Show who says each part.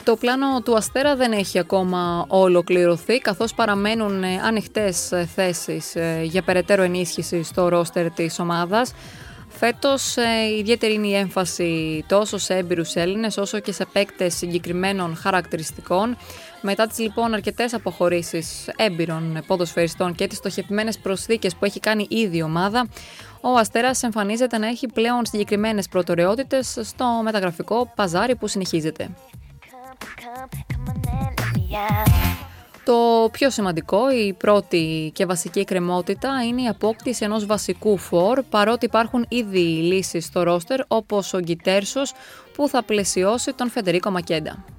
Speaker 1: Το πλάνο του Αστέρα δεν έχει ακόμα ολοκληρωθεί, καθώς παραμένουν ανοιχτές θέσεις για περαιτέρω ενίσχυση στο ρόστερ της ομάδας. Φέτος ιδιαίτερη είναι η έμφαση τόσο σε έμπειρους Έλληνες όσο και σε παίκτες συγκεκριμένων χαρακτηριστικών. Μετά τις λοιπόν αρκετές αποχωρήσεις έμπειρων ποδοσφαιριστών και τις στοχευμένες προσθήκες που έχει κάνει ήδη η ομάδα, ο Αστέρας εμφανίζεται να έχει πλέον συγκεκριμένες προτεραιότητες στο μεταγραφικό παζάρι που συνεχίζεται. Το πιο σημαντικό, η πρώτη και βασική εκκρεμότητα είναι η απόκτηση ενός βασικού φορ, παρότι υπάρχουν ήδη λύσεις στο ρόστερ όπως ο Γκιτέρσος που θα πλαισιώσει τον Φεντερίκο Μακέντα.